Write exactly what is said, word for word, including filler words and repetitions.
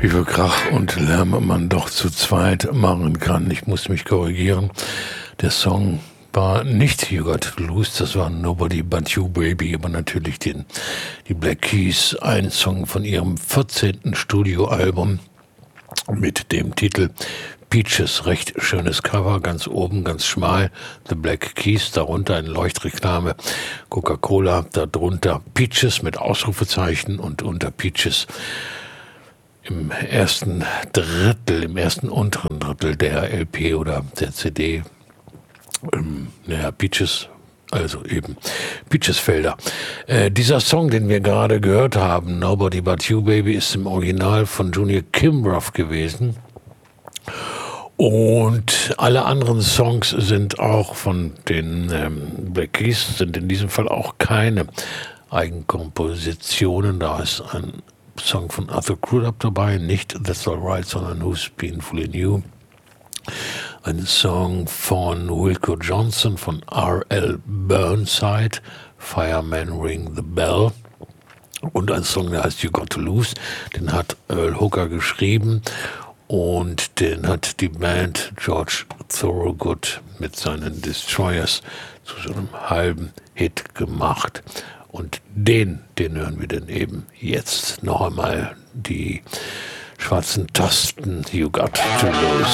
Wie viel Krach und Lärm man doch zu zweit machen kann. Ich muss mich korrigieren. Der Song war nicht You Got to Lose, das war Nobody But You Baby, aber natürlich den, die Black Keys, ein Song von ihrem vierzehnten Studioalbum mit dem Titel Peaches, recht schönes Cover, ganz oben, ganz schmal, The Black Keys, darunter eine Leuchtreklame, Coca-Cola, darunter Peaches mit Ausrufezeichen und unter Peaches im ersten Drittel, im ersten unteren Drittel der L P oder der C D, ähm, naja, Peaches, also eben Peaches-Felder. Äh, dieser Song, den wir gerade gehört haben, Nobody But You Baby, ist im Original von Junior Kimbrough gewesen. Und alle anderen Songs sind auch von den ähm, Black Keys, sind in diesem Fall auch keine Eigenkompositionen. Da ist ein Song von Arthur Crudup dabei, nicht That's Alright, sondern Who's Been Fooling You. Ein Song von Wilco Johnson, von R L Burnside, Fireman Ring the Bell. Und ein Song, der heißt You Got to Lose, den hat Earl Hooker geschrieben. Und den hat die Band George Thorogood mit seinen Destroyers zu so einem halben Hit gemacht. Und den, den hören wir dann eben jetzt noch einmal. Die schwarzen Tasten, You Got to Lose.